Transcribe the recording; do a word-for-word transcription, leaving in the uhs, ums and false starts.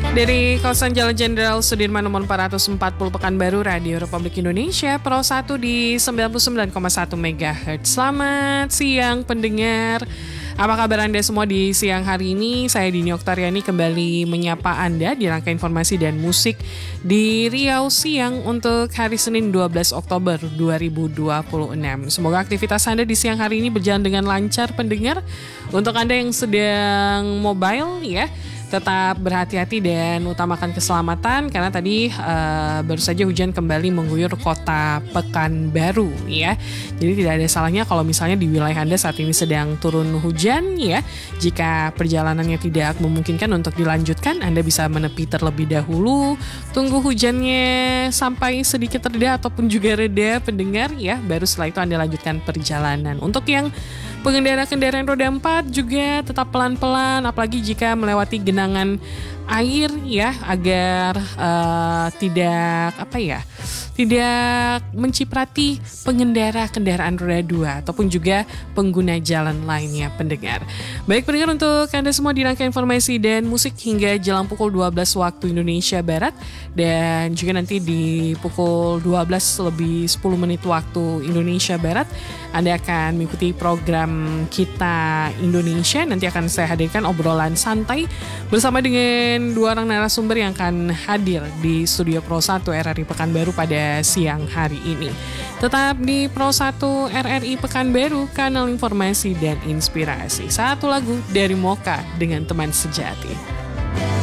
Dari kawasan Jalan Jenderal Sudirman nomor empat ratus empat puluh Pekanbaru, Radio Republik Indonesia, Pro satu di sembilan puluh sembilan koma satu megahertz. Selamat siang pendengar. Apa kabar Anda semua di siang hari ini? Saya Dini Oktariani kembali menyapa Anda di rangka informasi dan musik di Riau Siang untuk hari Senin dua belas Oktober dua ribu dua puluh enam. Semoga aktivitas Anda di siang hari ini berjalan dengan lancar pendengar. Untuk Anda yang sedang mobile ya, tetap berhati-hati dan utamakan keselamatan karena tadi uh, baru saja hujan kembali mengguyur kota Pekanbaru ya. Jadi tidak ada salahnya kalau misalnya di wilayah Anda saat ini sedang turun hujan ya. Jika perjalanannya tidak memungkinkan untuk dilanjutkan, Anda bisa menepi terlebih dahulu, tunggu hujannya sampai sedikit reda ataupun juga reda pendengar ya. Baru setelah itu Anda lanjutkan perjalanan. Untuk yang pengendara kendaraan roda empat juga tetap pelan-pelan, apalagi jika melewati genangan air ya, agar uh, tidak apa ya, tidak menciprati pengendara kendaraan roda dua ataupun juga pengguna jalan lainnya pendengar. Baik pendengar, untuk Anda semua di rangka informasi dan musik hingga jelang pukul dua belas waktu Indonesia Barat, dan juga nanti di pukul dua belas lebih sepuluh menit waktu Indonesia Barat Anda akan mengikuti program Kita Indonesia. Nanti akan saya hadirkan obrolan santai bersama dengan dua orang narasumber yang akan hadir di studio Pro satu R R I Pekanbaru pada siang hari ini. Tetap di Pro satu R R I Pekanbaru, kanal informasi dan inspirasi. Satu lagu dari Mocha dengan Teman Sejati.